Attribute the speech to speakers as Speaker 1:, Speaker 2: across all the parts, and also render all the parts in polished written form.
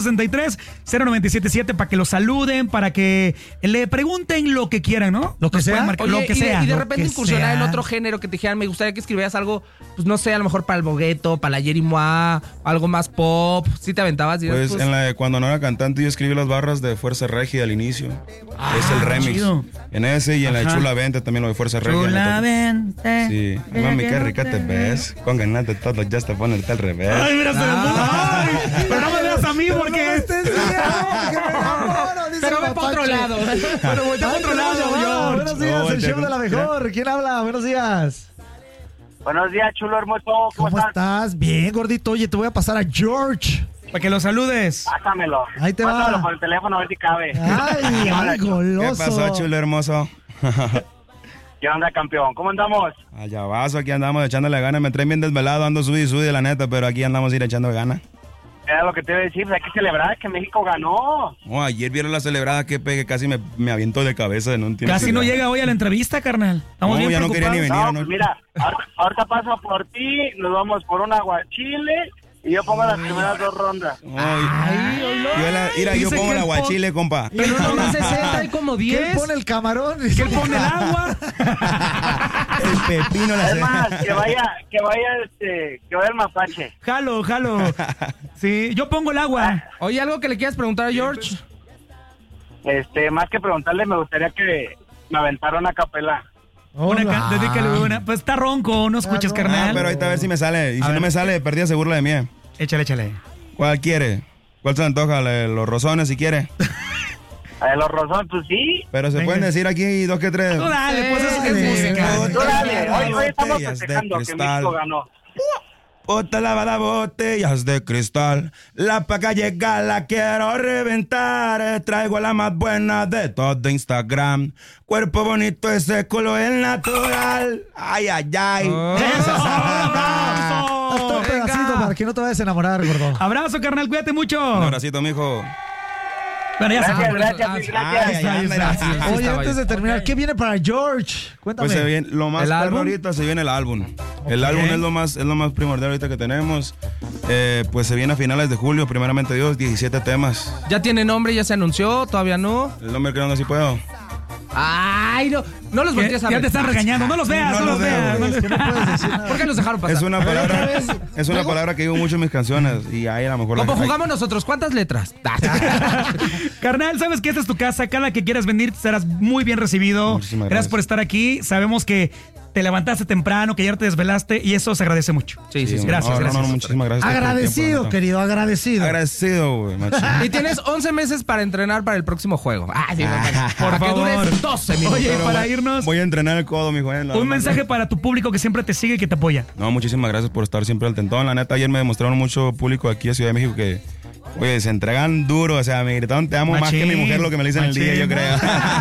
Speaker 1: 63-0977 para que lo saluden, para que le pregunten lo que quieran, ¿no?
Speaker 2: Lo que sea.
Speaker 1: Oye, lo que sea.
Speaker 3: Y de repente incursionar
Speaker 1: sea.
Speaker 3: en otro género que te dijeran, me gustaría que escribieras algo, pues no sé, a lo mejor para el Bogueto, para la Jerry Moa, algo más pop. ¿Sí te aventabas?
Speaker 4: Pues en la de cuando no era cantante yo escribí las barras de Fuerza Regia al inicio. Es el remix.
Speaker 1: chido.
Speaker 4: En ese y en la de Chula Vente también lo de Fuerza Regia.
Speaker 1: Chula Vente.
Speaker 4: Sí. Mami, qué rica te ves. Con ganas de todo, ya está ponerte al revés.
Speaker 1: Ay, mira, pero no me veas a mí porque...
Speaker 3: Pero ve para otro lado.
Speaker 1: Pero voltea para otro lado, George.
Speaker 2: Buenos días, el show de la mejor. ¿Quién habla? Buenos días.
Speaker 5: Buenos días, chulo hermoso.
Speaker 2: ¿Cómo estás? Bien, gordito. Oye, te voy a pasar a George.
Speaker 1: Para que lo saludes.
Speaker 5: Pásamelo.
Speaker 2: Ahí te va.
Speaker 5: Pásamelo por el teléfono a ver si cabe.
Speaker 2: Ay,
Speaker 4: ¿Qué
Speaker 2: goloso.
Speaker 4: pasó, chulo hermoso?
Speaker 5: ¿Qué onda, campeón? ¿Cómo andamos?
Speaker 4: Allá vas, aquí andamos echándole ganas. Me traen bien desvelado, ando sudi la neta, pero aquí andamos ir echando ganas.
Speaker 5: Era lo que te iba a decir, hay que celebrar que México ganó.
Speaker 4: Oh, ayer vieron la celebrada que pegue, casi me aviento de cabeza.
Speaker 1: Casi no llega hoy a la entrevista, carnal. Estamos bien
Speaker 4: ya no
Speaker 1: preocupados.
Speaker 4: quería ni venir.
Speaker 5: No, pues mira, ahorita paso por ti, nos vamos por un aguachile y yo pongo las primeras 2 rondas.
Speaker 4: Yo pongo el aguachile, compa.
Speaker 3: Pero no más 60 y como
Speaker 2: ¿Quién
Speaker 3: 10.
Speaker 2: pone el camarón?
Speaker 1: ¿Quién pone el agua?
Speaker 4: El pepino la
Speaker 5: Es más, que vaya el mapache.
Speaker 1: Jalo. Sí, yo pongo el agua.
Speaker 3: Oye, ¿algo que le quieras preguntar a George?
Speaker 5: Más que preguntarle, me gustaría que me aventara una capela.
Speaker 1: Dedícale una. Pues está ronco, no escuches, carnal.
Speaker 4: pero ahorita a ver si me sale. Y si no me sale, perdida se burla de mí.
Speaker 1: Échale.
Speaker 4: ¿Cuál quiere? ¿Cuál se le antoja? Los rozones, si quiere.
Speaker 5: Los rozones, pues sí.
Speaker 4: Pero se pueden decir aquí 2 que 3.
Speaker 1: Tú dale, pues es música.
Speaker 5: Tú dale, hoy estamos
Speaker 4: Botellas de
Speaker 5: festejando que
Speaker 4: cristal.
Speaker 5: México ganó.
Speaker 4: Bota lavada, botellas de cristal. La paca llega, la quiero reventar. Traigo la más buena de todo Instagram. Cuerpo bonito, ese culo es natural. Ay.
Speaker 1: ¡Eso!
Speaker 2: Hasta un pedacito para que no te vayas a enamorar, gordo.
Speaker 1: Abrazo, carnal, cuídate mucho.
Speaker 4: Un abracito, mijo.
Speaker 1: Bueno, ya se fue.
Speaker 5: Gracias.
Speaker 2: Oye, antes de terminar, ¿qué viene para George? Cuéntame.
Speaker 4: Pues se viene lo más
Speaker 3: ¿El álbum?
Speaker 4: ahorita se viene el álbum. El álbum es lo más primordial ahorita que tenemos. Pues se viene a finales de julio, primeramente Dios, 17 temas.
Speaker 3: ¿Ya tiene nombre? ¿Ya se anunció? ¿Todavía no?
Speaker 4: El nombre creo que no si puedo.
Speaker 3: Ay, no los voltees a ver.
Speaker 1: Ya te están regañando, no los veas, no los veas.
Speaker 2: Es que no puedes decir nada.
Speaker 3: ¿Por qué los dejaron pasar?
Speaker 4: Es una palabra que digo mucho en mis canciones y ahí a lo mejor
Speaker 3: Como jugamos nosotros, ¿cuántas letras?
Speaker 1: Carnal, sabes que esta es tu casa. Cada que quieras venir serás muy bien recibido.
Speaker 4: Muchísimas
Speaker 1: Gracias por estar aquí. Sabemos que te levantaste temprano, que ayer te desvelaste y eso se agradece mucho.
Speaker 3: Sí.
Speaker 1: Gracias.
Speaker 4: Muchísimas gracias.
Speaker 2: Agradecido, querido, agradecido.
Speaker 4: Agradecido, güey, macho.
Speaker 3: Y tienes 11 meses para entrenar para el próximo juego.
Speaker 1: Por
Speaker 3: para que
Speaker 1: favor.
Speaker 3: dures 12 minutos.
Speaker 1: Oye, para irnos,
Speaker 4: Voy a entrenar el codo, mijo.
Speaker 1: un mensaje para tu público que siempre te sigue y que te apoya.
Speaker 4: No, muchísimas gracias por estar siempre al tentón. La neta, ayer me demostraron mucho público aquí en Ciudad de México que, oye, se entregan duro. O sea, me gritaron, te amo más que mi mujer, lo que me dicen el día, yo creo.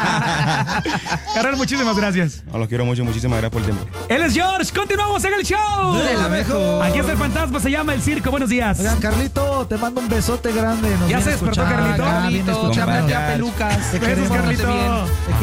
Speaker 1: Carnal, muchísimas gracias.
Speaker 4: No, los quiero mucho, muchísimas gracias por el tiempo.
Speaker 1: Él es George, continuamos en el show.
Speaker 3: De la mejor.
Speaker 1: Aquí está el fantasma, se llama El Circo. Buenos días.
Speaker 2: Oigan, Carlito, te mando un besote grande. Nos
Speaker 1: ¿Ya
Speaker 2: viene
Speaker 1: se despertó,
Speaker 2: escuchando.
Speaker 1: Carlito?
Speaker 2: Ya viene
Speaker 3: Carlito,
Speaker 2: escuchando.
Speaker 3: chámate a pelucas.
Speaker 2: Te queremos,
Speaker 1: Carlito.
Speaker 3: Pórtate bien.